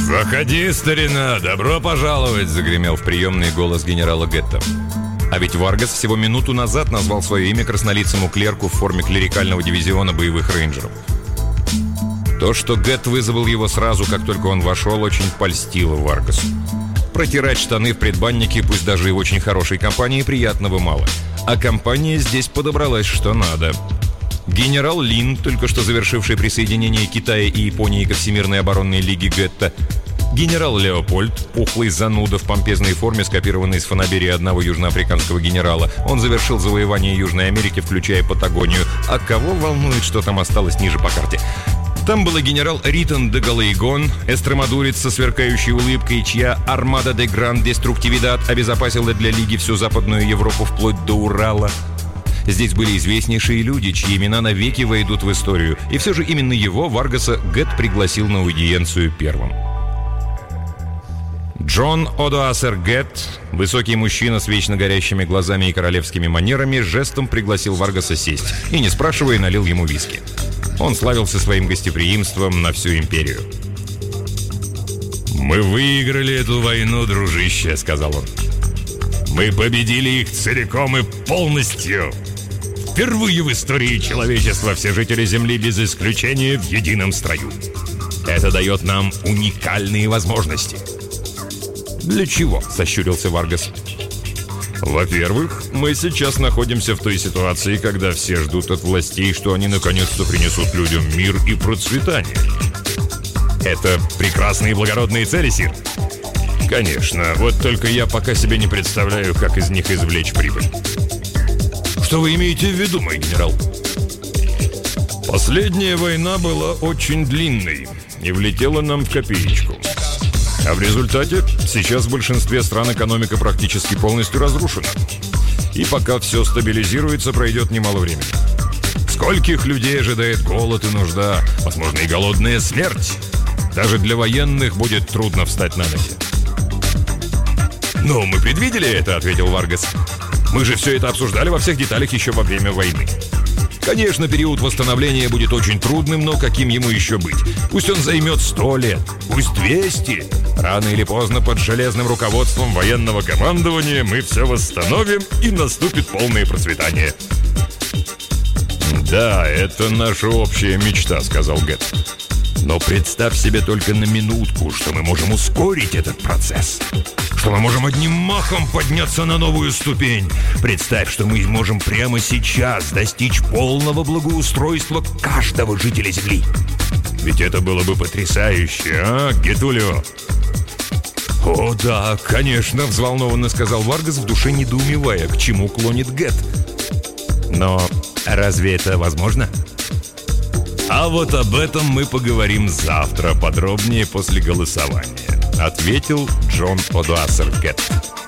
«Заходи, старина, добро пожаловать!» — загремел в приемный голос генерала Гетта. А ведь Варгас всего минуту назад назвал свое имя краснолицому клерку в форме клерикального дивизиона боевых рейнджеров. То, что Гетт вызвал его сразу, как только он вошел, очень польстило Варгасу. Протирать штаны в предбаннике, пусть даже и в очень хорошей компании, приятного мало. А компания здесь подобралась что надо. Генерал Лин, только что завершивший присоединение Китая и Японии ко Всемирной оборонной лиге Гетта, генерал Леопольд, пухлый зануда в помпезной форме, скопированный из фанаберии одного южноафриканского генерала. Он завершил завоевание Южной Америки, включая Патагонию. А кого волнует, что там осталось ниже по карте? Там был генерал Ритон де Галейгон, эстремадурец со сверкающей улыбкой, чья «Армада де Гран Деструктивидад» обезопасила для Лиги всю Западную Европу вплоть до Урала. Здесь были известнейшие люди, чьи имена навеки войдут в историю. И все же именно его, Варгаса, Гетт пригласил на аудиенцию первым. Джон Одоасер Гетт, высокий мужчина с вечно горящими глазами и королевскими манерами, жестом пригласил Варгаса сесть и, не спрашивая, налил ему виски. Он славился своим гостеприимством на всю империю. «Мы выиграли эту войну, дружище», — сказал он. «Мы победили их целиком и полностью. Впервые в истории человечества все жители Земли без исключения в едином строю. Это дает нам уникальные возможности». «Для чего?» — сощурился Варгас. «Во-первых, мы сейчас находимся в той ситуации, когда все ждут от властей, что они наконец-то принесут людям мир и процветание». «Это прекрасные и благородные цели, сир». «Конечно, вот только я пока себе не представляю, как из них извлечь прибыль». «Что вы имеете в виду, мой генерал?» «Последняя война была очень длинной и влетела нам в копеечку. А в результате сейчас в большинстве стран экономика практически полностью разрушена. И пока все стабилизируется, пройдет немало времени. Скольких людей ожидает голод и нужда, возможно, и голодная смерть. Даже для военных будет трудно встать на ноги». «Ну, мы предвидели это», — ответил Варгас. «Мы же все это обсуждали во всех деталях еще во время войны. Конечно, период восстановления будет очень трудным, но каким ему еще быть? Пусть он займет 100 лет, пусть 200. Рано или поздно под железным руководством военного командования мы все восстановим, и наступит полное процветание». «Да, это наша общая мечта», — сказал Гетт. «Но представь себе только на минутку, что мы можем ускорить этот процесс. Что мы можем одним махом подняться на новую ступень. Представь, что мы можем прямо сейчас достичь полного благоустройства каждого жителя Земли. Ведь это было бы потрясающе, а, Гетулио?» «О, да, конечно», — взволнованно сказал Варгас, в душе недоумевая, к чему клонит Гетт. «Но разве это возможно?» «А вот об этом мы поговорим завтра, подробнее после голосования», — ответил Джон Одоасер Гетт.